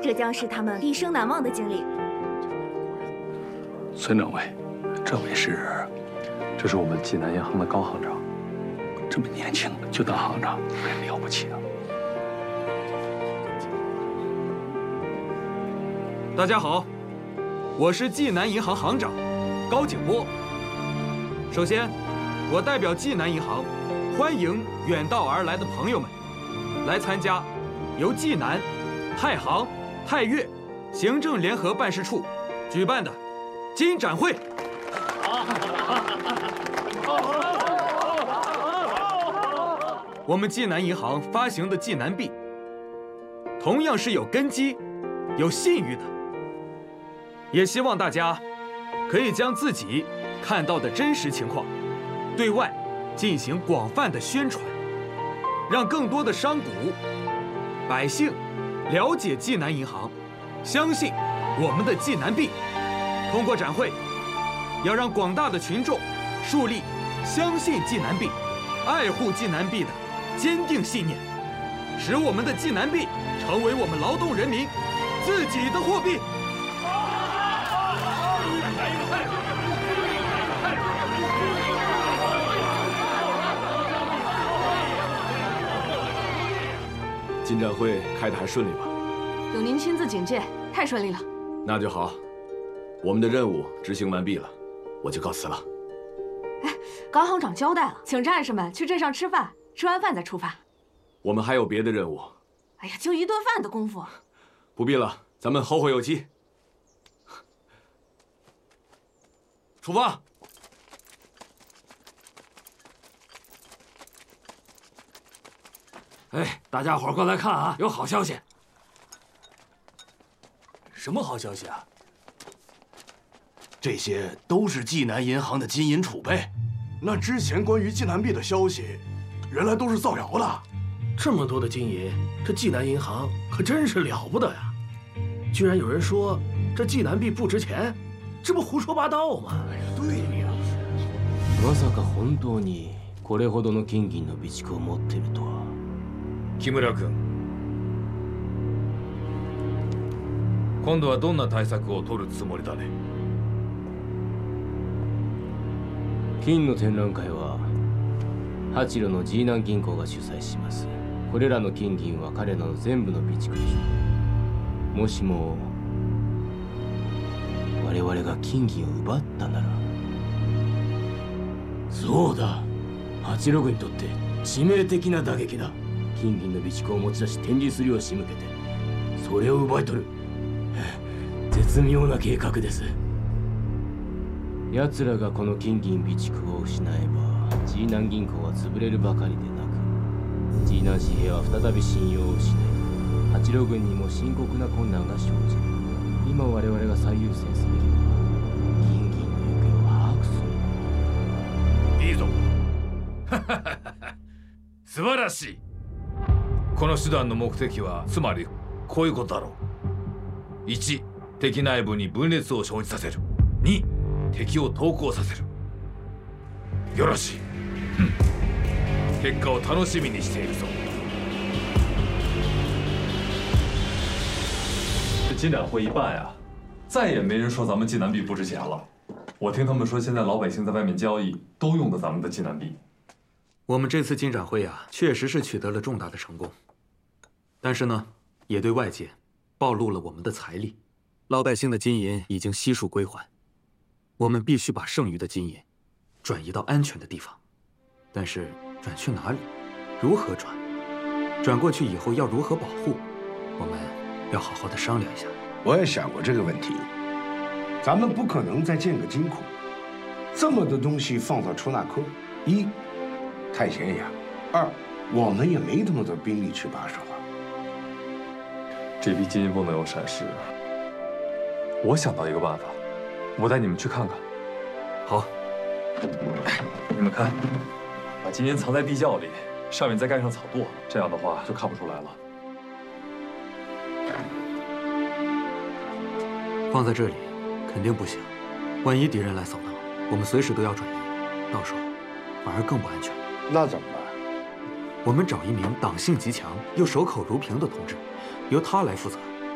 这将是他们毕生难忘的经历。 孙政委，这位这是我们济南银行的高行长，这么年轻就当行长，很了不起啊！ 大家好，我是济南银行行长高景波。首先，我代表济南银行欢迎远道而来的朋友们来参加由济南、太行、太岳行政联合办事处举办的金展会。我们济南银行发行的济南币，同样是有根基、有信誉的。也希望大家可以将自己看到的真实情况，对外进行广泛的宣传，让更多的商贾、百姓了解济南银行，相信我们的济南币。通过展会，要让广大的群众树立相信济南币、爱护济南币的坚定信念，使我们的济南币成为我们劳动人民自己的货币。 金展会开得还顺利吧？ 有您亲自警戒，太顺利了。 那就好，我们的任务执行完毕了，我就告辞了。 哎，高行长交代了，请战士们去镇上吃饭，吃完饭再出发。 我们还有别的任务。 哎呀，就一顿饭的功夫。 不必了，咱们后会有期。出发！ 哎，大家伙过来看啊，有好消息！ 什么好消息啊？这些都是济南银行的金银储备。 那之前关于济南币的消息，原来都是造谣的。 这么多的金银，这济南银行可真是了不得呀！居然有人说这济南币不值钱，这不胡说八道吗？ 哎呀，对呀。 まさか本当にこれほどの金銀の備蓄を持っているとは。 木村君、今度はどんな対策を取るつもりだね。 金の展覧会は八路のジーナン銀行が主催します。これらの金銀は彼らの全部の備蓄でしょう。もしも我々が金銀を奪ったなら。 そうだ、八路軍にとって致命的な打撃だ。 金銀の備蓄を持ち出し展示するよう仕向けて、 それを奪い取る。絶妙な計画です。 奴らがこの金銀備蓄を失えば、ジーナン銀行は潰れるばかりでなく、ジーナン紙幣は再び信用を失い、八路軍にも深刻な困難が生じる。今我々が最優先すべきは金銀の行方を把握する。 いいぞ。素晴らしい。この手段の目的はつまりこういうことだろう。1、敵内部に分裂を生じさせる。2、敵を投降させる。よろしい。結果を楽しみにしているぞ。 这金展会一办呀，再也没人说咱们济南币不值钱了。我听他们说，现在老百姓在外面交易都用的咱们的济南币。 我们这次金展会啊，确实是取得了重大的成功，但是呢，也对外界暴露了我们的财力。老百姓的金银已经悉数归还，我们必须把剩余的金银转移到安全的地方。但是转去哪里？如何转？转过去以后要如何保护？我们要好好的商量一下。 我也想过这个问题，咱们不可能再建个金库，这么多东西放到出纳科，一太显眼，二我们也没那么多兵力去把守啊。 这批金银不能有闪失。我想到一个办法，我带你们去看看。 好， 你们看，把金银藏在地窖里，上面再盖上草垛，这样的话就看不出来了。 放在这里肯定不行，万一敌人来扫荡，我们随时都要转移，到时候反而更不安全。 那怎么办？ 我们找一名党性极强又守口如瓶的同志，由他来负责